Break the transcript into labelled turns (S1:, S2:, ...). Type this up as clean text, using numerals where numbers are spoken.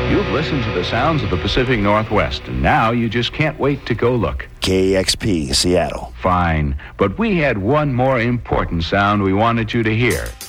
S1: You've listened to the sounds of the Pacific Northwest, and now you just can't wait to go look.
S2: KEXP, Seattle.
S1: Fine, but we had one more important sound we wanted you to hear.